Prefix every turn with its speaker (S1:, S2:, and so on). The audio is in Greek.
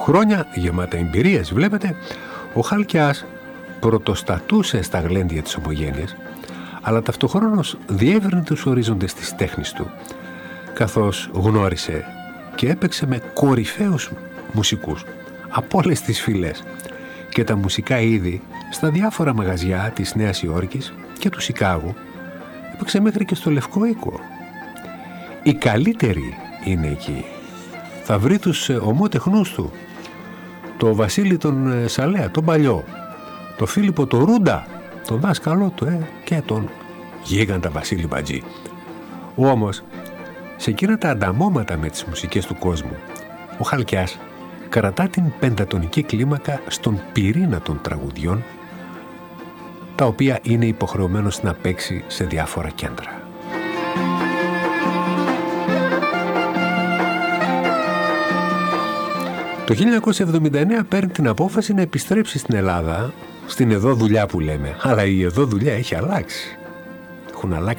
S1: χρόνια γεμάτα εμπειρίες, βλέπετε, ο Χαλκιάς πρωτοστατούσε στα γλέντια της ομογένειας, αλλά ταυτοχρόνως διεύρυνε τους ορίζοντες της τέχνης του, καθώς γνώρισε και έπαιξε με κορυφαίους μουσικούς από όλες τις φυλές και τα μουσικά είδη στα διάφορα μαγαζιά της Νέας Υόρκης και του Σικάγου. Έπαιξε μέχρι και στο Λευκό Οίκο. Οι καλύτεροι είναι εκεί. Θα βρει τους ομότεχνούς του, το Βασίλη τον Σαλέα, τον παλιό, το Φίλιππο τον Ρούντα, τον δάσκαλό του και τον γίγαντα Βασίλη Μπατζή. Όμως, σε εκείνα τα ανταμώματα με τις μουσικές του κόσμου, ο Χαλκιάς κρατά την πεντατονική κλίμακα στον πυρήνα των τραγουδιών, τα οποία είναι υποχρεωμένος να παίξει σε διάφορα κέντρα. Το 1979 παίρνει την απόφαση να επιστρέψει στην Ελλάδα, στην εδώ δουλειά που λέμε. Αλλά η εδώ δουλειά έχει αλλάξει. Έχουν αλλάξει